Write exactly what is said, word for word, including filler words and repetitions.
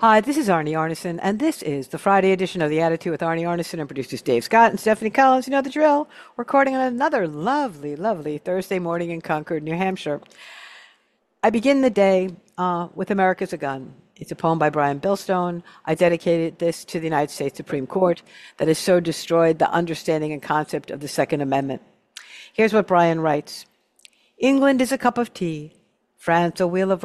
Hi, this is Arnie Arneson, and this is the Friday edition of The Attitude with Arnie Arneson and producers Dave Scott and Stephanie Collins. You know the drill. Recording on another lovely, lovely Thursday morning in Concord, New Hampshire. I begin the day uh, with America's a Gun. It's a poem by Brian Billstone. I dedicated this to the United States Supreme Court that has so destroyed the understanding and concept of the Second Amendment. Here's what Brian writes. England is a cup of tea, France a wheel of